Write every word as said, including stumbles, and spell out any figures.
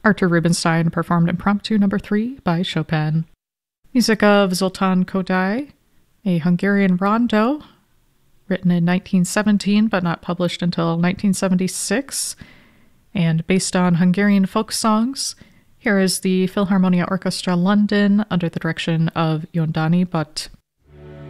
Artur Rubinstein performed Impromptu Number three by Chopin. Music of Zoltán Kodály, a Hungarian rondo, written in nineteen seventeen but not published until nineteen seventy-six, and based on Hungarian folk songs. Here is the Philharmonia Orchestra London under the direction of Yondani Butt.